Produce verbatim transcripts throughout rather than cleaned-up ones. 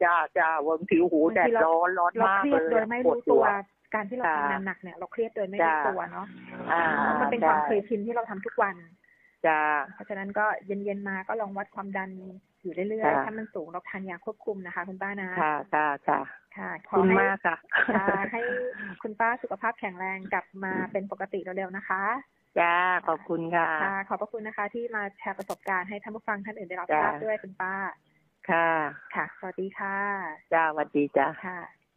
จ้าจ้าบางทีหูแดดร้อนร้อนมากเลยเราเครียดโดยไม่รู้ตัวการที่เราทำงานหนักเนี่ยเราเครียดโดยไม่รู้ตัวเนาะมันเป็นความเคยชินที่เราทำทุกวันจ้าเพราะฉะนั้นก็เย็นๆมาก็ลองวัดความดันอยู่เรื่อยๆถ้ามันสูงเราทานยาควบคุมนะคะคุณป้านะค่ะค่ะค่ะค่ะขอบคุณมากค่ะให้คุณป้าสุขภาพแข็งแรงกลับมาเป็นปกติเร็วๆนะคะจ้าขอบคุณค่ะค่ะขอบพระคุณนะคะที่มาแชร์ประสบการณ์ให้ท่านผู้ฟังท่านอื่นได้รับทราบด้วยคุณป้าค่ะค่ะสวัสดีค่ะจ้าสวัสดีจ้าค่ะ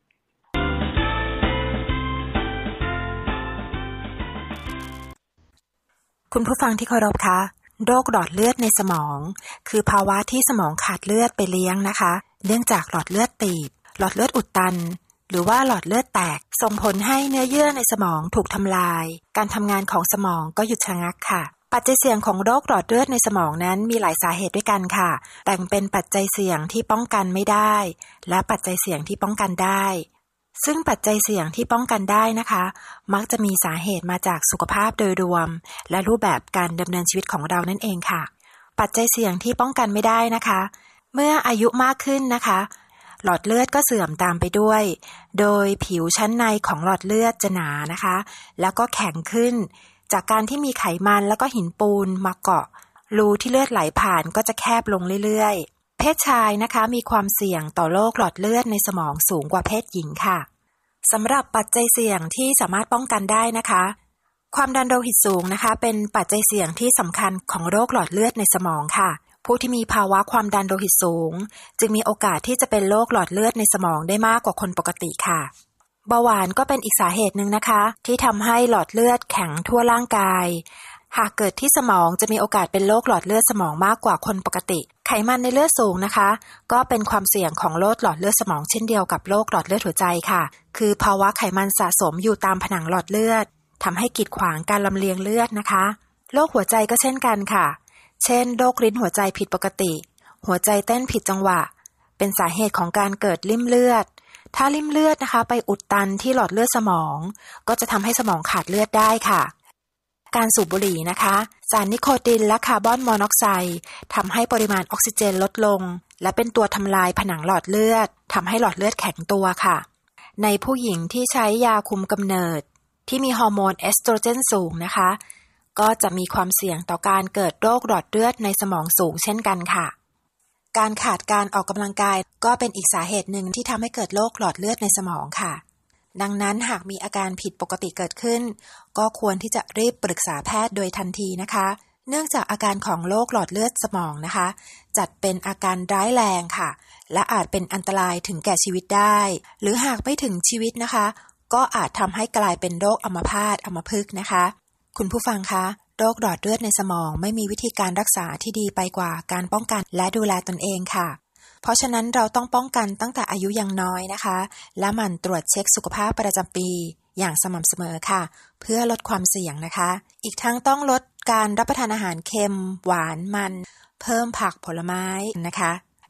คุณผู้ฟังที่เคารพคะโรคหลอดเลือดในสมองคือภาวะที่สมองขาดเลือดไปเลี้ยงนะคะเนื่องจากหลอดเลือดตีบหลอดเลือดอุดตันหรือว่าหลอดเลือดแตกส่งผลให้เนื้อเยื่อในสมองถูกทำลายการทำงานของสมองก็หยุดชะงักค่ะปัจจัยเสี่ยงของโรคหลอดเลือดในสมองนั้นมีหลายสาเหตุด้วยกันค่ะแบ่งเป็นปัจจัยเสี่ยงที่ป้องกันไม่ได้และปัจจัยเสี่ยงที่ป้องกันได้ซึ่งปัจจัยเสี่ยงที่ป้องกันได้นะคะมักจะมีสาเหตุมาจากสุขภาพโดยรวมและรูปแบบการดำเนินชีวิตของเรานั่นเองค่ะปัจจัยเสี่ยงที่ป้องกันไม่ได้นะคะเมื่ออายุมากขึ้นนะคะหลอดเลือดก็เสื่อมตามไปด้วยโดยผิวชั้นในของหลอดเลือดจะหนานะคะแล้วก็แข็งขึ้นจากการที่มีไขมันแล้วก็หินปูนมาเกาะรูที่เลือดไหลผ่านก็จะแคบลงเรื่อยๆเพศชายนะคะมีความเสี่ยงต่อโรคหลอดเลือดในสมองสูงกว่าเพศหญิงค่ะสำหรับปัจจัยเสี่ยงที่สามารถป้องกันได้นะคะความดันโลหิตสูงนะคะเป็นปัจจัยเสี่ยงที่สำคัญของโรคหลอดเลือดในสมองค่ะผู้ที่มีภาวะความดันโลหิตสูงจึงมีโอกาสที่จะเป็นโรคหลอดเลือดในสมองได้มากกว่าคนปกติค่ะเบาหวานก็เป็นอีกสาเหตุหนึ่งนะคะที่ทำให้หลอดเลือดแข็งทั่วร่างกายหากเกิดที่สมองจะมีโอกาสเป็นโรคหลอดเลือดสมองมากกว่าคนปกติไขมันในเลือดสูงนะคะก็เป็นความเสี่ยงของโรคหลอดเลือดสมองเช่นเดียวกับโรคหลอดเลือดหัวใจค่ะคือภาวะไขมันสะสมอยู่ตามผนังหลอดเลือดทำให้กีดขวางการลำเลียงเลือดนะคะโรคหัวใจก็เช่นกันค่ะเช่นโรคลิ้นหัวใจผิดปกติหัวใจเต้นผิดจังหวะเป็นสาเหตุของการเกิดลิ่มเลือดถ้าลิ่มเลือดนะคะไปอุดตันที่หลอดเลือดสมองก็จะทำให้สมองขาดเลือดได้ค่ะการสูบบุหรี่นะคะสารนิโคตินและคาร์บอนมอนอกไซด์ทำให้ปริมาณออกซิเจนลดลงและเป็นตัวทำลายผนังหลอดเลือดทำให้หลอดเลือดแข็งตัวค่ะในผู้หญิงที่ใช้ยาคุมกำเนิดที่มีฮอร์โมนเอสโตรเจนสูงนะคะก็จะมีความเสี่ยงต่อการเกิดโรคหลอดเลือดในสมองสูงเช่นกันค่ะการขาดการออกกำลังกายก็เป็นอีกสาเหตุหนึ่งที่ทำให้เกิดโรคหลอดเลือดในสมองค่ะดังนั้นหากมีอาการผิดปกติเกิดขึ้นก็ควรที่จะรีบปรึกษาแพทย์โดยทันทีนะคะเนื่องจากอาการของโรคหลอดเลือดสมองนะคะจัดเป็นอาการร้ายแรงค่ะและอาจเป็นอันตรายถึงแก่ชีวิตได้หรือหากไม่ถึงชีวิตนะคะก็อาจทำให้กลายเป็นโรคอัมพาตอัมพฤกษ์นะคะคุณผู้ฟังคะโรคหลอดเลือดในสมองไม่มีวิธีการรักษาที่ดีไปกว่าการป้องกันและดูแลตนเองค่ะเพราะฉะนั้นเราต้องป้องกันตั้งแต่อายุยังน้อยนะคะและหมั่นตรวจเช็คสุขภาพประจำปีอย่างสม่ำเสมอค่ะเพื่อลดความเสี่ยงนะคะอีกทั้งต้องลดการรับประทานอาหารเค็มหวานมันเพิ่มผักผลไม้นะคะ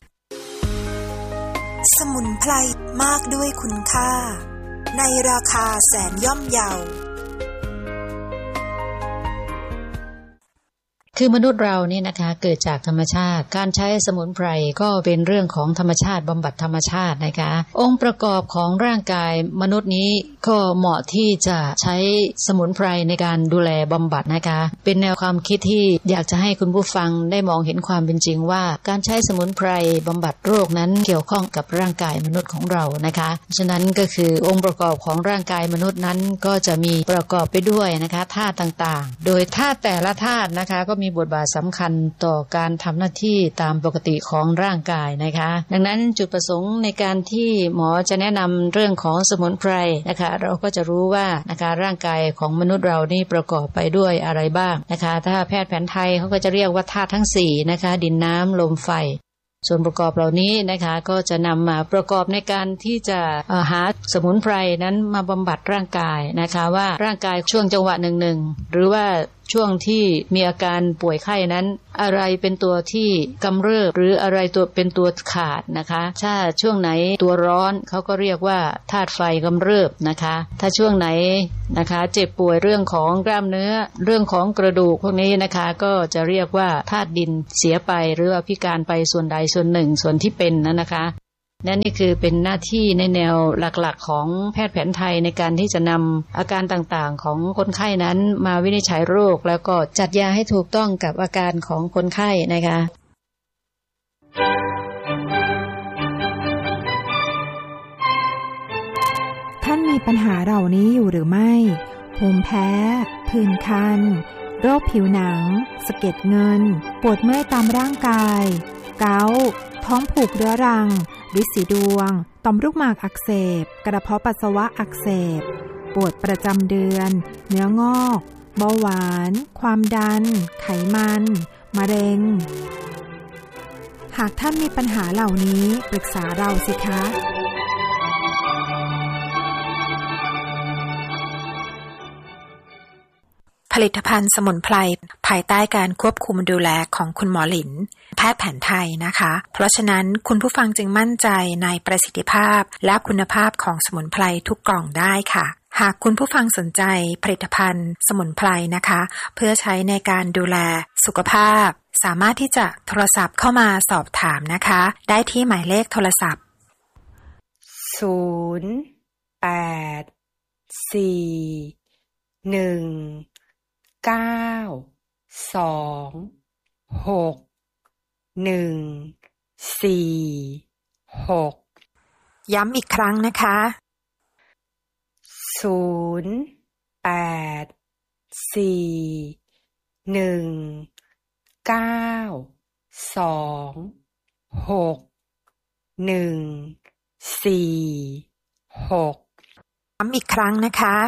สมุนไพรมากด้วยคุณค่าในราคาแสนย่อมเยาคือมนุษย์เรานี่นะคะเกิดจากธรรมชาติการใช้สมุนไพรก็เป็นเรื่องของธรรมชาติบำบัดธรรมชาตินะคะองค์ประกอบของร่างกายมนุษย์นี้ก็เหมาะที่จะใช้สมุนไพรในการดูแลบำบัดนะคะเป็นแนวความคิดที่อยากจะให้คุณผู้ฟังได้มองเห็นความเป็นจริงว่าการใช้สมุนไพรบำบัดโรคนั้นเกี่ยวข้องกับร่างกายมนุษย์ของเรานะคะฉะนั้นก็คือองค์ประกอบของร่างกายมนุษย์นั้นก็จะมีประกอบไปด้วยนะคะธาตุต่างๆโดยธาตุแต่ละธาตุนะคะก็มีบทบาทสำคัญต่อการทำหน้าที่ตามปกติของร่างกายนะคะดังนั้นจุดประสงค์ในการที่หมอจะแนะนำเรื่องของสมุนไพรนะคะเราก็จะรู้ว่านะคะร่างกายของมนุษย์เรานี่ประกอบไปด้วยอะไรบ้างนะคะถ้าแพทย์แผนไทยเขาก็จะเรียกว่าธาตุทั้งสี่นะคะดินน้ำลมไฟส่วนประกอบเหล่านี้นะคะก็จะนำมาประกอบในการที่จะหาสมุนไพรนั้นมาบำบัดร่างกายนะคะว่าร่างกายช่วงจังหวะหนึ่งๆหรือว่าช่วงที่มีอาการป่วยไข้นั้นอะไรเป็นตัวที่กำเริบหรืออะไรตัวเป็นตัวขาดนะคะถ้าช่วงไหนตัวร้อนเขาก็เรียกว่าธาตุไฟกำเริบนะคะถ้าช่วงไหนนะคะเจ็บป่วยเรื่องของกล้ามเนื้อเรื่องของกระดูกพวกนี้นะคะก็จะเรียกว่าธาตุดินเสียไปหรือว่าพิการไปส่วนใดส่วนหนึ่งส่วนที่เป็นนั้นนะคะนั่นนี่คือเป็นหน้าที่ในแนวหลักๆของแพทย์แผนไทยในการที่จะนำอาการต่างๆของคนไข้นั้นมาวินิจฉัยโรคแล้วก็จัดยาให้ถูกต้องกับอาการของคนไข้นะคะท่านมีปัญหาเหล่านี้อยู่หรือไม่ภูมิแพ้ผื่นคันโรคผิวหนังสะเก็ดเงินปวดเมื่อยตามร่างกายเกาต์ท้องผูกเรื้อรังฤทธิ์สีดวงต่อมลูกหมากอักเสบกระเพาะปัสสาวะอักเสบปวดประจำเดือนเนื้องอกเบาหวานความดันไขมันมะเร็งหากท่านมีปัญหาเหล่านี้ปรึกษาเราสิคะผลิตภัณฑ์สมุนไพรภายใต้การควบคุมดูแลของคุณหมอหลินแพทย์แผนไทยนะคะเพราะฉะนั้นคุณผู้ฟังจึงมั่นใจในประสิทธิภาพและคุณภาพของสมุนไพรทุกกล่องได้ค่ะหากคุณผู้ฟังสนใจผลิตภัณฑ์สมุนไพรนะคะเพื่อใช้ในการดูแลสุขภาพสามารถที่จะโทรศัพท์เข้ามาสอบถามนะคะได้ที่หมายเลขโทรศัพท์ศูนย์ แปด สี่ หนึ่ง เก้า สอง หก หนึ่ง สี่ หกย้ำอีกครั้งนะคะศูนย์ แปด สี่ หนึ่ง เก้า สอง หก หนึ่ง สี่ หกย้ำอีกครั้งนะคะ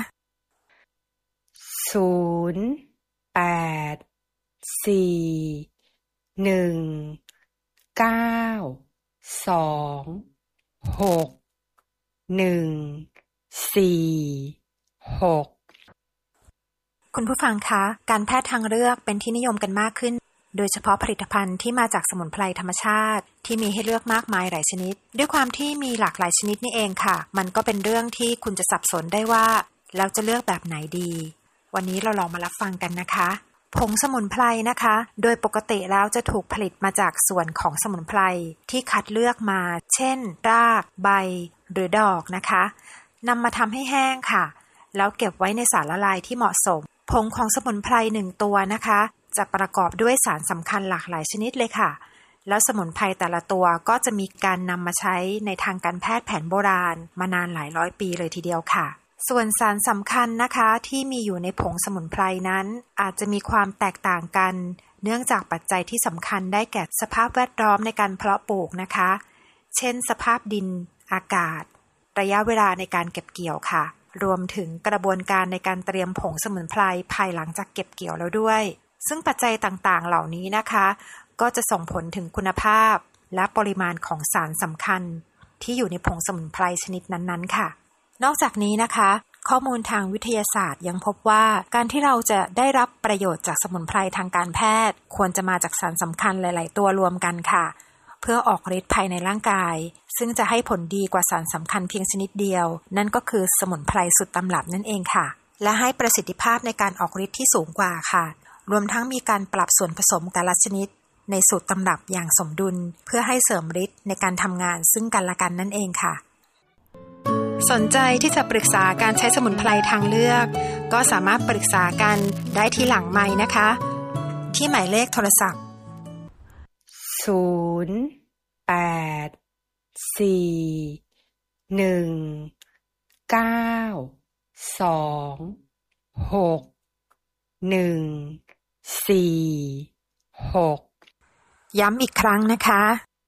ศูนย์ แปด สี่ หนึ่ง เก้า สอง หก หนึ่ง สี่ หกคุณผู้ฟังคะการแพทย์ทางเลือกเป็นที่นิยมกันมากขึ้นโดยเฉพาะผลิตภัณฑ์ที่มาจากสมุนไพรธรรมชาติที่มีให้เลือกมากมายหลายชนิดด้วยความที่มีหลากหลายชนิดนี่เองค่ะมันก็เป็นเรื่องที่คุณจะสับสนได้ว่าแล้วจะเลือกแบบไหนดีวันนี้เราลองมารับฟังกันนะคะผงสมุนไพรนะคะโดยปกติแล้วจะถูกผลิตมาจากส่วนของสมุนไพรที่คัดเลือกมาเช่นรากใบหรือดอกนะคะนำมาทำให้แห้งค่ะแล้วเก็บไว้ในสารละลายที่เหมาะสมผงของสมุนไพรหนึ่งตัวนะคะจะประกอบด้วยสารสำคัญหลากหลายชนิดเลยค่ะแล้วสมุนไพรแต่ละตัวก็จะมีการนำมาใช้ในทางการแพทย์แผนโบราณมานานหลายร้อยปีเลยทีเดียวค่ะส่วนสารสำคัญนะคะที่มีอยู่ในผงสมุนไพรนั้นอาจจะมีความแตกต่างกันเนื่องจากปัจจัยที่สำคัญได้แก่สภาพแวดล้อมในการเพาะปลูกนะคะเช่นสภาพดินอากาศระยะเวลาในการเก็บเกี่ยวค่ะรวมถึงกระบวนการในการเตรียมผงสมุนไพรภายหลังจากเก็บเกี่ยวแล้วด้วยซึ่งปัจจัยต่างๆเหล่านี้นะคะก็จะส่งผลถึงคุณภาพและปริมาณของสารสำคัญที่อยู่ในผงสมุนไพรชนิดนั้นๆค่ะนอกจากนี้นะคะข้อมูลทางวิทยาศาสตร์ยังพบว่าการที่เราจะได้รับประโยชน์จากสมุนไพรทางการแพทย์ควรจะมาจากสารสำคัญหลายๆตัวรวมกันค่ะเพื่อออกฤทธิ์ภายในร่างกายซึ่งจะให้ผลดีกว่าสารสำคัญเพียงชนิดเดียวนั่นก็คือสมุนไพรสุดตำรับนั่นเองค่ะและให้ประสิทธิภาพในการออกฤทธิ์ที่สูงกว่าค่ะรวมทั้งมีการปรับส่วนผสมแต่ละชนิดในสูตรตำรับอย่างสมดุลเพื่อให้เสริมฤทธิ์ในการทำงานซึ่งกันและกันนั่นเองค่ะสนใจที่จะปรึกษาการใช้สมุนไพรทางเลือกก็สามารถปรึกษากันได้ที่หลังไมค์นะคะที่หมายเลขโทรศัพท์ศูนย์ แปด สี่ หนึ่ง เก้า สอง หก หนึ่ง สี่ หกย้ำอีกครั้งนะคะ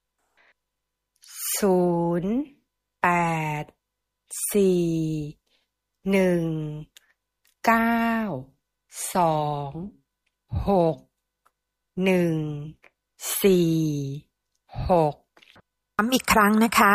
ศูนย์ แปด สี่ หนึ่ง เก้า สอง หก หนึ่ง สี่ หกย้ำอีกครั้งนะคะ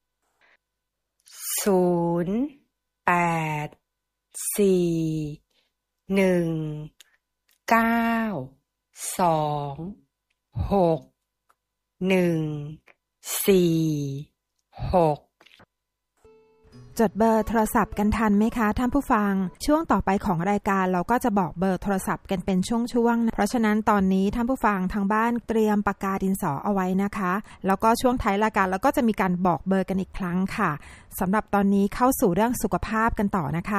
ศูนย์ แปด สี่ หนึ่ง เก้า สอง หก หนึ่ง สี่ หกจดเบอร์โทรศัพท์กันทันไหมคะท่านผู้ฟังช่วงต่อไปของรายการเราก็จะบอกเบอร์โทรศัพท์กันเป็นช่วงๆเพราะฉะนั้นตอนนี้ท่านผู้ฟังทางบ้านเตรียมปากกาดินสอเอาไว้นะคะแล้วก็ช่วงท้ายรายการเราก็จะมีการบอกเบอร์กันอีกครั้งค่ะสำหรับตอนนี้เข้าสู่เรื่องสุขภาพกันต่อนะคะ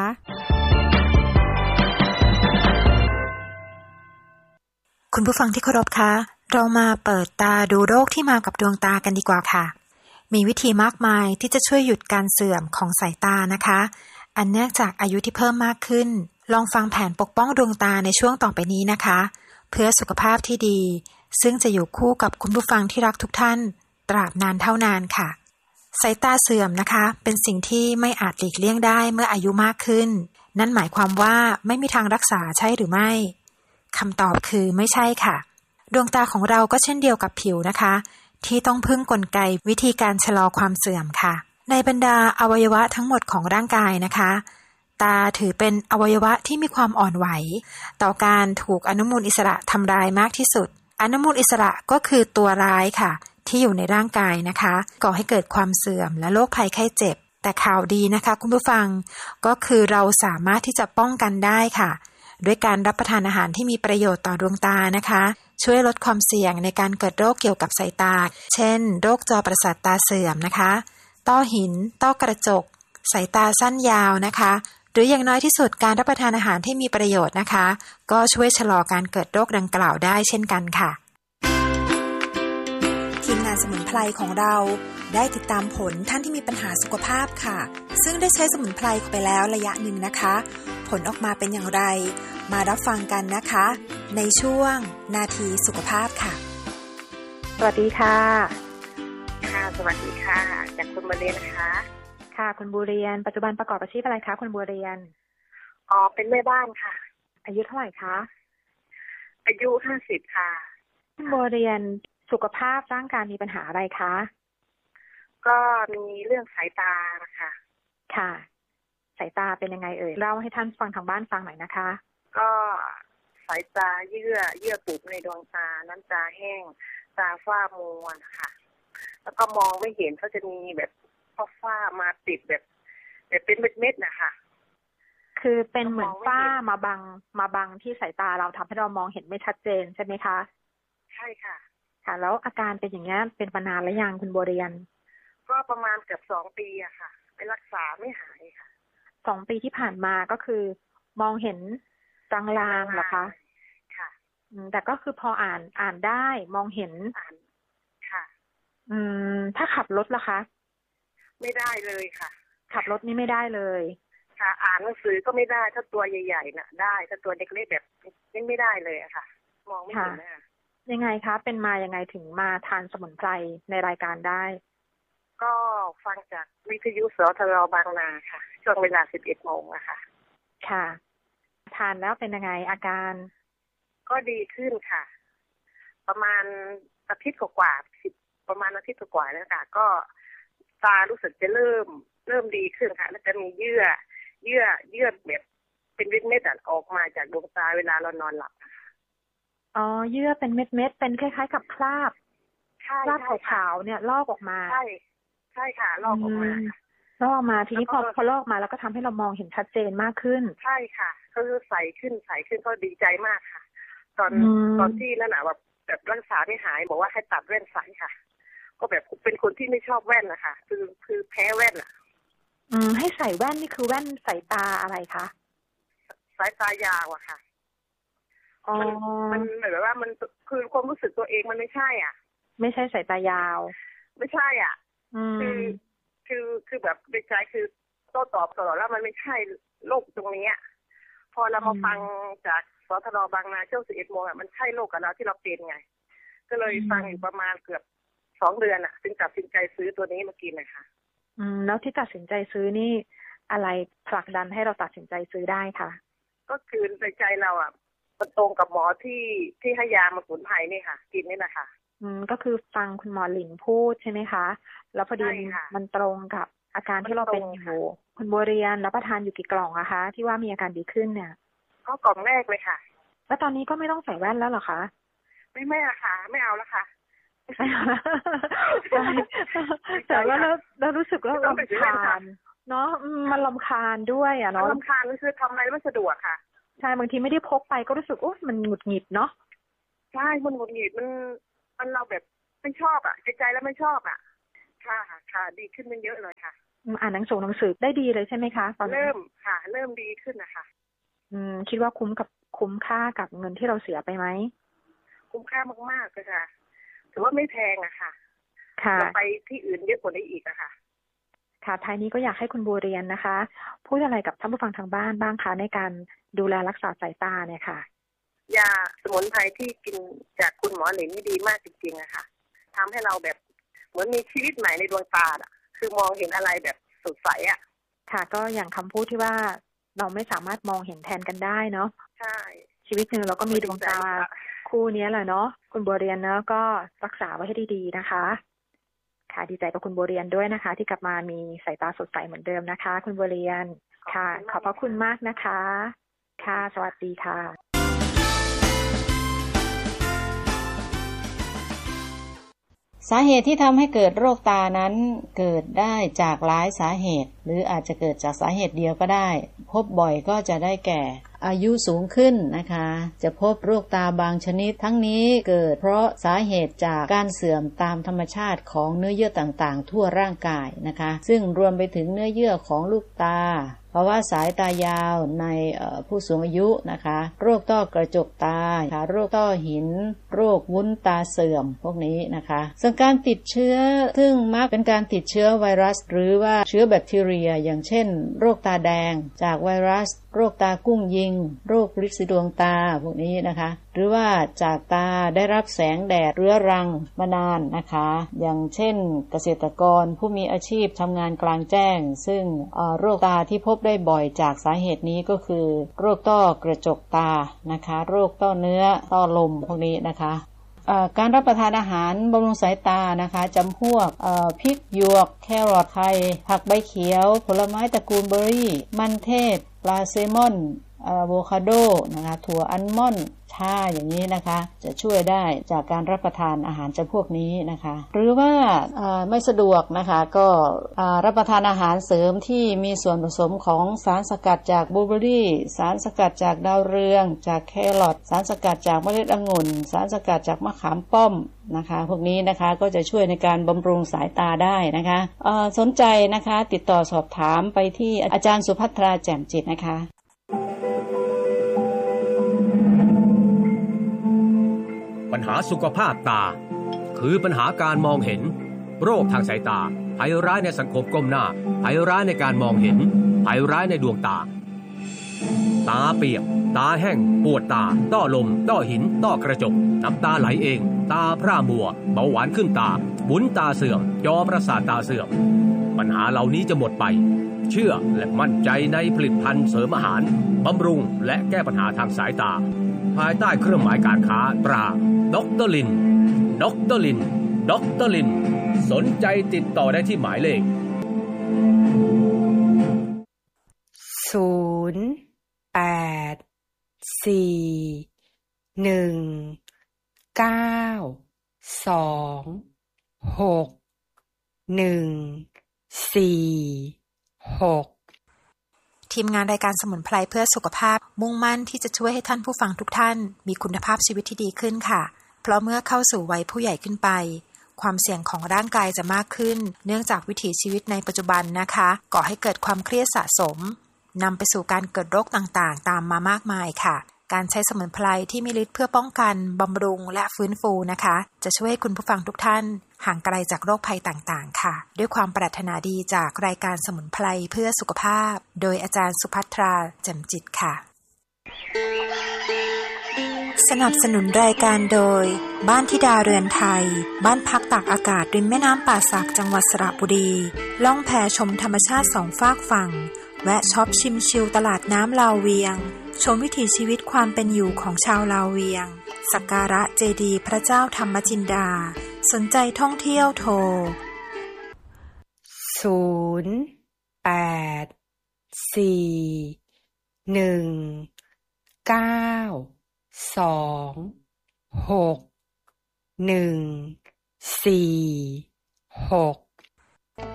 คุณผู้ฟังที่เคารพคะเรามาเปิดตาดูโรคที่มากับดวงตากันดีกว่าค่ะมีวิธีมากมายที่จะช่วยหยุดการเสื่อมของสายตานะคะอันเนื่องจากอายุที่เพิ่มมากขึ้นลองฟังแผนปกป้องดวงตาในช่วงต่อไปนี้นะคะเพื่อสุขภาพที่ดีซึ่งจะอยู่คู่กับคุณผู้ฟังที่รักทุกท่านตราบนานเท่านานค่ะสายตาเสื่อมนะคะเป็นสิ่งที่ไม่อาจหลีกเลี่ยงได้เมื่ออายุมากขึ้นนั่นหมายความว่าไม่มีทางรักษาใช่หรือไม่คำตอบคือไม่ใช่ค่ะดวงตาของเราก็เช่นเดียวกับผิวนะคะที่ต้องพึ่งกลไกวิธีการชะลอความเสื่อมค่ะในบรรดาอวัยวะทั้งหมดของร่างกายนะคะตาถือเป็นอวัยวะที่มีความอ่อนไหวต่อการถูกอนุมูลอิสระทำลายมากที่สุดอนุมูลอิสระก็คือตัวร้ายค่ะที่อยู่ในร่างกายนะคะก่อให้เกิดความเสื่อมและโรคภัยไข้เจ็บแต่ข่าวดีนะคะคุณผู้ฟังก็คือเราสามารถที่จะป้องกันได้ค่ะด้วยการรับประทานอาหารที่มีประโยชน์ต่อดวงตานะคะช่วยลดความเสี่ยงในการเกิดโรคเกี่ยวกับสายตาเช่นโรคจอประสาทตาเสื่อมนะคะต้อหินต้อกระจกสายตาสั้นยาวนะคะหรืออย่างน้อยที่สุดการรับประทานอาหารที่มีประโยชน์นะคะก็ช่วยชะลอการเกิดโรคดังกล่าวได้เช่นกันค่ะทีมงานสมุนไพรของเราได้ติดตามผลท่านที่มีปัญหาสุขภาพค่ะซึ่งได้ใช้สมุนไพรไปแล้วระยะหนึ่งนะคะผลออกมาเป็นอย่างไรมารับฟังกันนะคะในช่วงนาทีสุขภาพค่ะสวัสดีค่ะค่ะสวัสดีค่ะจากคุณบัวเรียนนะคะค่ะคุณบัวเรียนปัจจุบันประกอบอาชีพอะไรคะคุณบัวเรียนอ๋อเป็นแม่บ้านค่ะอายุเท่าไหร่คะอายุห้าสิบค่ะคุณบัวเรียนสุขภาพร่างกายมีปัญหาอะไรคะก็มีเรื่องสายตานะคะค่ะสายตาเป็นยังไงเอ่ยเล่าให้ท่านฟังทางบ้านฟังหน่อยนะคะก็สายตาเยื่อเยื่อปุบในดวงตาน้ำตาแห้งตาฝ้ามัวนะคะแล้วก็มองไม่เห็นเขาจะมีแบบฝ้ามาติดแบบแบบเป็นเม็ดๆนะคะคือเป็นเหมือนฝ้ามาบังมาบังที่สายตาเราทำให้เรามองเห็นไม่ชัดเจนใช่ไหมคะใช่ค่ะค่ะแล้วอาการเป็นอย่างนี้เป็นมานานแล้วยังคุณบัวเรียนก็ประมาณเกือบสองปีอะค่ะไปรักษาไม่หายค่ะสองปีที่ผ่านมาก็คือมองเห็นจางลางเหรอคะค่ะแต่ก็คือพออ่านอ่านได้มองเห็นอ่านค่ะอืมถ้าขับรถล่ะคะไม่ได้เลยค่ะขับรถนี่ไม่ได้เลยค่ะอ่านหนังสือก็ไม่ได้ถ้าตัวใหญ่ๆน่ะได้ถ้าตัวเล็กๆแบบนี่ไม่ได้เลยอะค่ะมองไม่เห็นนะยังไงคะเป็นมายังไงถึงมาทานสมุนไพรในรายการได้ก็ฟังจากวิทยุสทรบางนาค่ะช่วงเวลา สิบเอ็ดโมงอะค่ะค่ะทานแล้วเป็นยังไงอาการก็ดีขึ้นค่ะประมาณอาทิตย์กว่าๆประมาณอาทิตย์กว่าแล้วค่ะก็ตารู้สึกจะเริ่มเริ่มดีขึ้นค่ะแล้วจะมีเยื่อเยื่อเยื่อแบบเป็นเม็ดๆออกมาจากดวงตาเวลาเรานอนหลับอ๋อเยื่อเป็นเม็ดๆเป็นคล้ายๆกับคราบคราบขาวๆเนี่ยลอกออกมาใช่ใช่ค่ะลอกออกมาลอกมาทีนี้พอพอลอกมาแล้วก็ทำให้เรามองเห็นชัดเจนมากขึ้นใช่ค่ะก็คือใสขึ้นใสขึ้นก็ดีใจมากค่ะตอนตอนที่นั่นน่ะแบบแบบรักษาไม่หายบอกว่าให้ตัดแว่นใสค่ะก็แบบเป็นคนที่ไม่ชอบแว่นนะคะคือคือแพ้แว่นอ่ะอืมให้ใส่แว่นนี่คือแว่นสายตาอะไรคะสายตายาวอะค่ะมันมันเหมือนว่ามันคือความรู้สึกตัวเองมันไม่ใช่อ่ะไม่ใช่สายตายาวไม่ใช่อ่ะคือคือคือแบบในใจคือโต้ตอบตลอดแล้วมันไม่ใช่โรคตรงนี้พอเรามาฟังจากสทรบางนาช่วงสิบเอ็ดโมงอ่ะมันใช่โรคกับเราที่เราเป็นไงก็เลยฟังอยู่ประมาณเกือบสองเดือนอ่ะจึงตัดสินใจซื้อตัวนี้มากินเลยค่ะอืมแล้วที่ตัดสินใจซื้อนี่อะไรผลักดันให้เราตัดสินใจซื้อได้ค่ะก็คือในใจเราอ่ะมันตรงกับหมอที่ที่ให้ยามาสมุนไพรนี่ค่ะกินนี่แหละค่ะอืมก็คือฟังคุณหมอหลินพูดใช่ไหมคะแล้วพอดีมันตรงกับอาการที่เราเป็นอยู่คุณบัวเรียนรับประทานอยู่กี่กล่องอะคะที่ว่ามีอาการดีขึ้นเนี่ยก็กล่องแรกเลยค่ะแล้วตอนนี้ก็ไม่ต้องใส่แว่นแล้วเหรอคะไม่ไม่อะค่ะไม่เอาแล้วค่ะแต่ว่าเราเรารู้สึกว่าเราทานเนาะมันรำคาญด้วยอ่ะเนาะรำคาญก็คือทำอะไรไม่สะดวกค่ะใช่บางทีไม่ได้พกไปก็รู้สึกโอ๊ยมันหงุดหงิดเนาะใช่มันหงุดหงิดมันมันเราแบบไม่ชอบอ่ะใจใจแล้วไม่ชอบอ่ะค่ะค่ะดีขึ้นมันเยอะเลยค่ะอ่านหนังสือหนังสือได้ดีเลยใช่ไหมคะตอนเริ่มค่ะเริ่มดีขึ้นนะคะอืมคิดว่าคุ้มกับคุ้มค่ากับเงินที่เราเสียไปไหมคุ้มค่ามากๆเลยค่ะถือว่าไม่แพงอะค่ะค่ะไปที่อื่นเยอะกว่านี้อีกอะค่ะค่ะท้ายนี้ก็อยากให้คุณบัวเรียนนะคะพูดอะไรกับท่านผู้ฟังทางบ้านบ้างคะในการดูแลรักษาสายตาเนี่ยค่ะยาสมุนไพรที่กินจากคุณหมอหลินนี่ดีมากจริงๆอะค่ะทำให้เราแบบเหมือนมีชีวิตใหม่ในดวงตาอะคือมองเห็นอะไรแบบสดใสอะค่ะก็อย่างคำพูดที่ว่าเราไม่สามารถมองเห็นแทนกันได้เนาะใช่ชีวิตหนึ่งเราก็มีดวงตาคู่นี้แหละเนาะคุณบัวเรียนเนาะก็รักษาไว้ให้ดีๆนะคะค่ะดีใจกับคุณบัวเรียนด้วยนะคะที่กลับมามีสายตาสดใสเหมือนเดิมนะคะคุณบัวเรียนค่ะขอบพระคุณมากนะคะค่ะสวัสดีค่ะสาเหตุที่ทำให้เกิดโรคตานั้นเกิดได้จากหลายสาเหตุหรืออาจจะเกิดจากสาเหตุเดียวก็ได้พบบ่อยก็จะได้แก่อายุสูงขึ้นนะคะจะพบโรคตาบางชนิดทั้งนี้เกิดเพราะสาเหตุจากการเสื่อมตามธรรมชาติของเนื้อเยื่อต่างๆทั่วร่างกายนะคะซึ่งรวมไปถึงเนื้อเยื่อของลูกตาภาวะสายตายาวในผู้สูงอายุนะคะโรคต้อกระจกตาโรคต้อหินโรควุ้นตาเสื่อมพวกนี้นะคะส่วนการติดเชื้อซึ่งมักเป็นการติดเชื้อไวรัสหรือว่าเชื้อแบคทีเรียอย่างเช่นโรคตาแดงจากไวรัสโรคตากุ้งยิงโรคริดสีดวงตาพวกนี้นะคะหรือว่าจากตาได้รับแสงแดดเรื้อรังมานานนะคะอย่างเช่นเกษตรกรผู้มีอาชีพทำงานกลางแจ้งซึ่งโรคตาที่พบได้บ่อยจากสาเหตุนี้ก็คือโรคต้อกระจกตานะคะโรคต้อเนื้อต้อลมพวกนี้นะคะการรับประทานอาหารบำรุงสายตานะคะจำพวกพริกหยวกแครอทไข่ผักใบเขียวผลไม้ตระกูลเบอร์รี่มันเทศปลาแซลมอนอะโวคาโดนะคะถั่วอัลมอนด์ชาอย่างนี้นะคะจะช่วยได้จากการรับประทานอาหารจำพวกนี้นะคะหรือว่าไม่สะดวกนะคะก็รับประทานอาหารเสริมที่มีส่วนผสมของสารสกัดจากบลูเบอร์รี่สารสกัดจากดาวเรืองจากแครอทสารสกัดจากเมล็ดองุ่นสารสกัดจากมะขามป้อมนะคะพวกนี้นะคะก็จะช่วยในการบำรุงสายตาได้นะคะสนใจนะคะติดต่อสอบถามไปที่อาจารย์สุภัทราแจ่มจิตนะคะปัญหาสุขภาพตาคือปัญหาการมองเห็นโรคทางสายตาภัยร้ายในสังคมก้มหน้าภัยร้ายในการมองเห็นภัยร้ายในดวงตาตาเปียกตาแห้งปวดตาต้อลมต้อหินต้อกระจกน้ำตาไหลเองตาพร่ามัวเบาหวานขึ้นตาบุ๋นตาเสื่อมจอประสาทตาเสื่อมปัญหาเหล่านี้จะหมดไปเชื่อและมั่นใจในผลิตภัณฑ์เสริมอาหารบำรุงและแก้ปัญหาทางสายตาภายใต้เครื่องหมายการค้าตราด็อกเตอร์ลินด็อกเตอร์ลินด็อกเตอร์ลินสนใจติดต่อได้ที่หมายเลขศูนย์ แปด สี่ หนึ่ง เก้า สอง หก หนึ่ง สี่ หกทีมงานรายการสมุนไพรเพื่อสุขภาพมุ่งมั่นที่จะช่วยให้ท่านผู้ฟังทุกท่านมีคุณภาพชีวิตที่ดีขึ้นค่ะเพราะเมื่อเข้าสู่วัยผู้ใหญ่ขึ้นไปความเสี่ยงของร่างกายจะมากขึ้นเนื่องจากวิถีชีวิตในปัจจุบันนะคะก่อให้เกิดความเครียดสะสมนำไปสู่การเกิดโรคต่างๆตามมามากมายค่ะการใช้สมุนไพรที่มีฤทธิ์เพื่อป้องกันบำรุงและฟื้นฟูนะคะจะช่วยให้คุณผู้ฟังทุกท่านห่างไกลจากโรคภัยต่างๆค่ะด้วยความปรารถนาดีจากรายการสมุนไพรเพื่อสุขภาพโดยอาจารย์สุภัทราแจ่มจิตค่ะสนับสนุนรายการโดยบ้านธิดาเรือนไทยบ้านพักตากอากาศริมแม่น้ำป่าสักจังหวัดสระบุรีล่องแพชมธรรมชาติสองฟากฝั่งแวะช็อปชิมชิลตลาดน้ำลาวเวียงชมวิถีชีวิตความเป็นอยู่ของชาวลาวเวียงสักการะเจดีย์พระเจ้าธรรมจินดาสนใจท่องเที่ยวโทรศูนย์ แปด สี่ หนึ่ง เก้า สอง หก หนึ่ง สี่ หก